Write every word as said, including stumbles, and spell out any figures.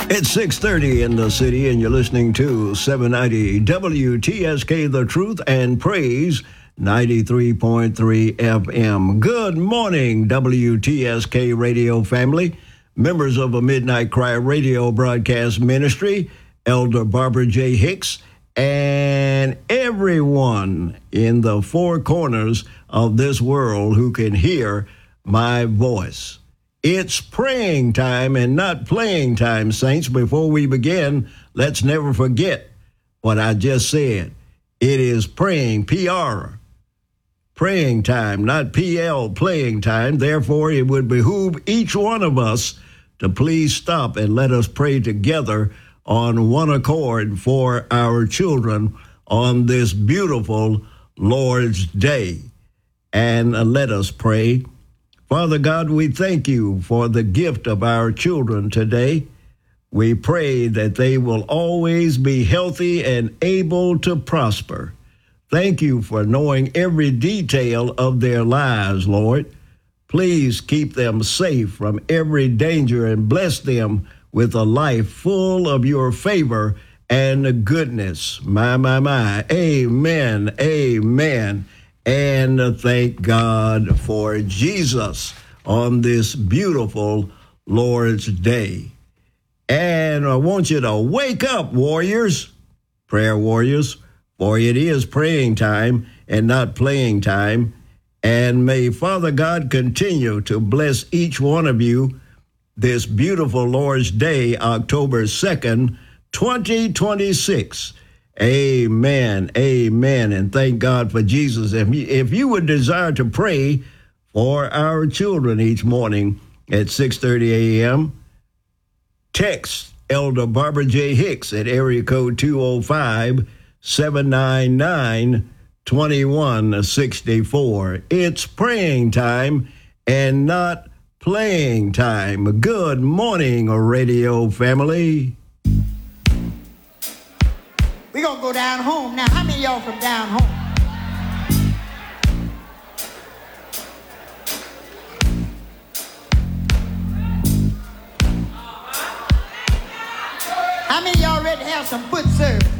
It's six thirty in the city, and you're listening to seven ninety W T S K, The Truth and Praise, ninety-three point three F M. Good morning, W T S K radio family, members of a Midnight Cry radio broadcast ministry, Elder Barbara J. Hicks, and everyone in the four corners of this world who can hear my voice. It's praying time and not playing time, saints. Before we begin, let's never forget what I just said. It is praying, P R, praying time, not P L, playing time. Therefore, it would behoove each one of us to please stop and let us pray together on one accord for our children on this beautiful Lord's Day. And uh, let us pray. Father God, we thank you for the gift of our children today. We pray that they will always be healthy and able to prosper. Thank you for knowing every detail of their lives, Lord. Please keep them safe from every danger and bless them with a life full of your favor and goodness. My, my, my. Amen. Amen. And thank God for Jesus on this beautiful Lord's Day. And I want you to wake up, warriors, prayer warriors, for it is praying time and not playing time. And may Father God continue to bless each one of you this beautiful Lord's Day, October second, twenty twenty-six. Amen. Amen. And thank God for Jesus. If you, if you would desire to pray for our children each morning at six thirty a.m., text Elder Barbara J. Hicks at area code two oh five, seven nine nine, two one six four. It's praying time and not playing time. Good morning, radio family. We're going to go down home. Now, how many of y'all from down home? How many of y'all ready to have some foot service?